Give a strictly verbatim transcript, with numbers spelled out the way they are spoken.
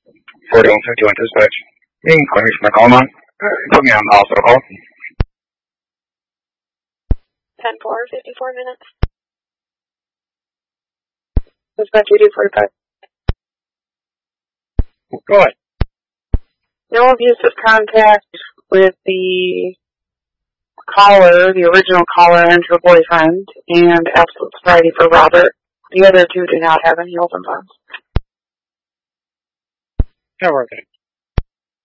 forty-one fifty-one dispatch. You can call me from my call on. Put me on the hospital call. ten four, fifty-four minutes. Dispatch eighty forty-five. Go ahead. No abusive contact with the caller, the original caller and her boyfriend, and absolute sobriety for Robert. The other two do not have any open funds. Yeah, we're okay.